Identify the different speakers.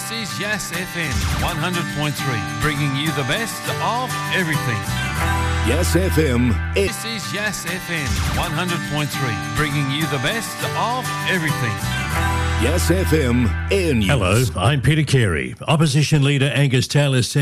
Speaker 1: This is Yes FM 100.3, bringing you the best of everything.
Speaker 2: Yes FM.
Speaker 1: This is Yes FM 100.3, bringing you the best of everything.
Speaker 2: Yes FM Air News.
Speaker 3: Hello, I'm Peter Carey. Opposition leader Angus Taylor said